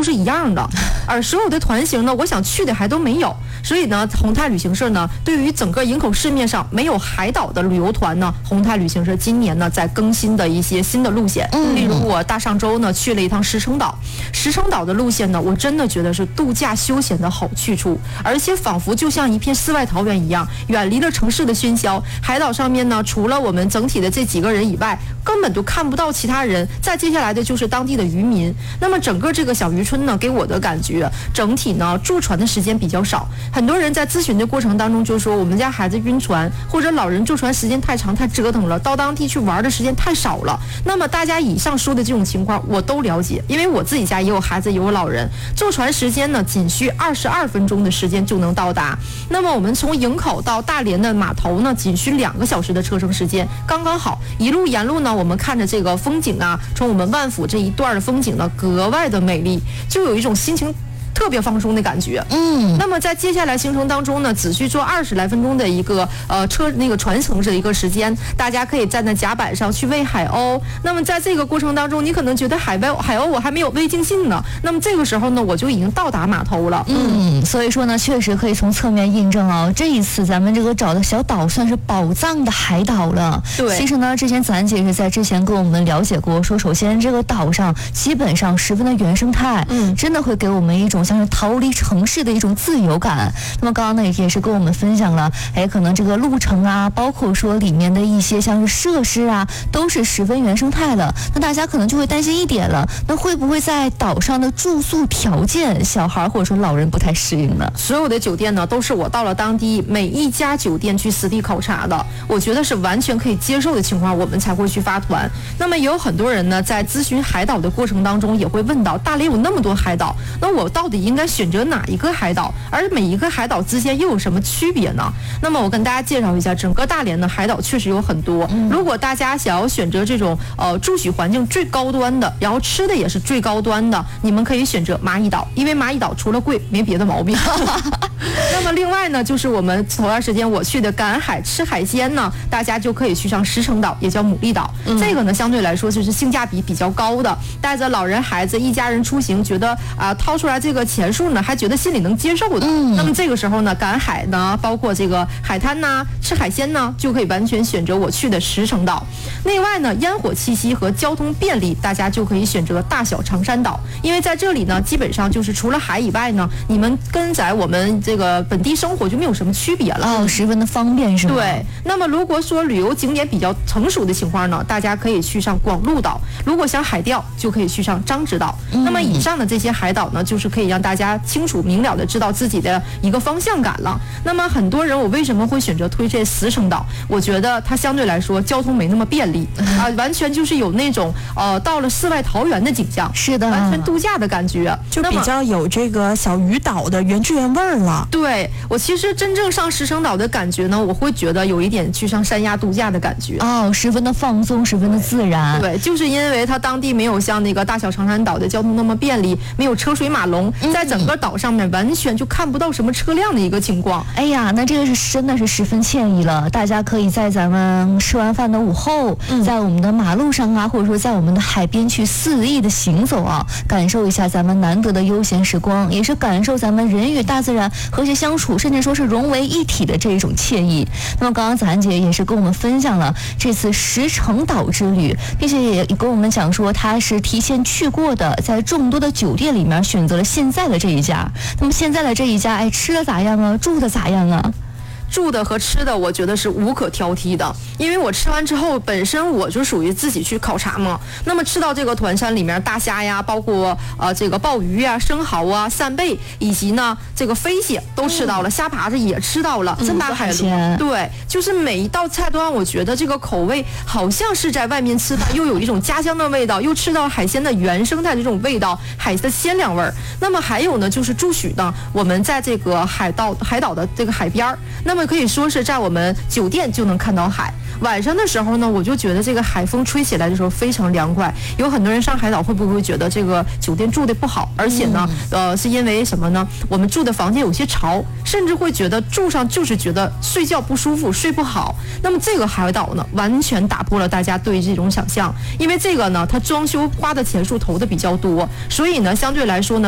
是一样的，而所有的团型呢，我想去的还都没有。所以呢，宏泰旅行社呢，对于整个营口市面上没有海岛的旅游团呢，宏泰旅行社今年呢在更新的一些新的路线，例如我大上周呢去了一趟石城岛，石城岛的路线呢，我真的觉得是度假休闲的好去处，而且仿佛就像一片世外桃源一样，远离了城市的喧嚣。海岛上面呢，除了我们整体的这几个人以外，根本就看不到其他人。再接下来的就是当地的渔民。那么整个这个小渔村呢，给我的感觉，整体呢驻船的时间比较少。很多人在咨询的过程当中就说，我们家孩子晕船，或者老人坐船时间太长太折腾了，到当地去玩的时间太少了。那么大家以上说的这种情况我都了解，因为我自己家也有孩子也有老人，坐船时间呢仅需22分钟的时间就能到达。那么我们从营口到大连的码头呢，仅需2个小时的车程时间，刚刚好。一路沿路呢，我们看着这个风景啊，从我们万府这一段的风景呢，格外的美丽，就有一种心情特别放松的感觉。那么在接下来行程当中呢，只需坐20来分钟的一个船程的一个时间，大家可以站在甲板上去喂海鸥。那么在这个过程当中，你可能觉得海鸥我还没有喂尽兴呢，那么这个时候呢，我就已经到达码头了。 所以说呢，确实可以从侧面印证啊，这一次咱们这个找的小岛算是宝藏的海岛了。 对， 其实呢，之前子安姐是在之前跟我们了解过，说首先这个岛上基本上十分的原生态，真的会给我们一种像是逃离城市的一种自由感。那么刚刚呢也是跟我们分享了，可能这个路程啊，包括说里面的一些像是设施啊，都是十分原生态的。那大家可能就会担心一点了，那会不会在岛上的住宿条件，小孩或者说老人不太适应呢？ 所有的酒店呢，都是我到了当地每一家酒店去实地考察的，我觉得是完全可以接受的情况，我们才会去发团。那么也有很多人呢，在咨询海岛的过程当中，也会问到，大连有那么多海岛，那我到底应该选择哪一个海岛？而每一个海岛之间又有什么区别呢？那么我跟大家介绍一下，整个大连的海岛确实有很多。如果大家想要选择这种住宿环境最高端的，然后吃的也是最高端的，你们可以选择蚂蚁岛，因为蚂蚁岛除了贵没别的毛病。那么另外呢，就是我们头段时间我去的赶海吃海鲜呢，大家就可以去上石城岛，也叫牡蛎岛。这个呢相对来说就是性价比比较高的，带着老人孩子一家人出行，觉得掏出来这个钱数呢，还觉得心里能接受的。那么这个时候呢，赶海呢，包括这个海滩呐、吃海鲜呢，就可以完全选择我去的石城岛。另外呢，烟火气息和交通便利，大家就可以选择大小长山岛，因为在这里呢，基本上就是除了海以外呢，你们跟在我们这个本地生活就没有什么区别了， 十分的方便是吗？ 对。那么如果说旅游景点比较成熟的情况呢，大家可以去上广鹿岛，如果想海钓就可以去上獐子岛。那么以上的这些海岛呢，就是可以让大家清楚明了的知道自己的一个方向感了。那么很多人我为什么会选择推荐石城岛？我觉得它相对来说交通没那么便利完全就是有那种到了世外桃源的景象， 是的， 完全度假的感觉， 就比较有这个小渔岛的原汁原味了。 对，我其实真正上石城岛的感觉呢，我会觉得有一点去上山崖度假的感觉十分的放松，十分的自然。 对，就是因为它当地没有像那个大小长山岛的交通那么便利，没有车水马龙，在整个岛上面完全就看不到什么车辆的一个情况。 哎呀，那这个是真的是十分惬意了。大家可以在咱们吃完饭的午后，在我们的马路上啊，或者说在我们的海边去肆意的行走啊，感受一下咱们难得的悠闲时光，也是感受咱们人与大自然和谐相处，甚至说是融为一体的这一种惬意。那么刚刚子安姐也是跟我们分享了这次石城岛之旅，并且也跟我们讲说她是提前去过的，在众多的酒店里面选择了现在的这一家。那么现在的这一家，吃的咋样啊？住的咋样啊？ 住的和吃的我觉得是无可挑剔的，因为我吃完之后本身我就属于自己去考察嘛，那么吃到这个团山里面大虾呀，包括这个鲍鱼啊、生蚝啊、扇贝，以及呢这个飞蟹都吃到了，虾爬子也吃到了，这么大海螺，对，就是每一道菜都让我觉得这个口味好像是在外面吃饭，又有一种家乡的味道，又吃到海鲜的原生态的这种味道，海的鲜亮味儿。那么还有呢，就是住宿呢，我们在这个海岛的这个海边儿，那么可以说是在我们酒店就能看到海。晚上的时候呢，我就觉得这个海风吹起来的时候非常凉快。有很多人上海岛会不会觉得这个酒店住的不好？而且呢，是因为什么呢？我们住的房间有些潮，甚至会觉得住上就是觉得睡觉不舒服，睡不好。那么这个海岛呢，完全打破了大家对这种想象，因为这个呢，它装修花的钱数投的比较多，所以呢，相对来说呢。